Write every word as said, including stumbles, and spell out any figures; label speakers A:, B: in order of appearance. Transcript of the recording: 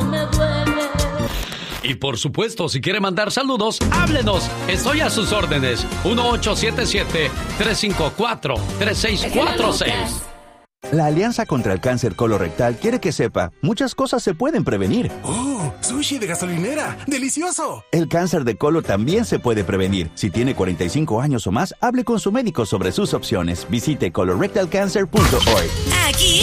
A: me duele.
B: Y por supuesto, si quiere mandar saludos, háblenos. Estoy a sus órdenes. uno ocho siete siete, tres cinco cuatro, tres seis cuatro seis.
C: La Alianza contra el Cáncer Colorectal quiere que sepa, muchas cosas se pueden prevenir.
D: ¡Oh! ¡Sushi de gasolinera! ¡Delicioso!
C: El cáncer de colon también se puede prevenir. Si tiene cuarenta y cinco años o más, hable con su médico sobre sus opciones. Visite colorectal cancer punto org.
E: Aquí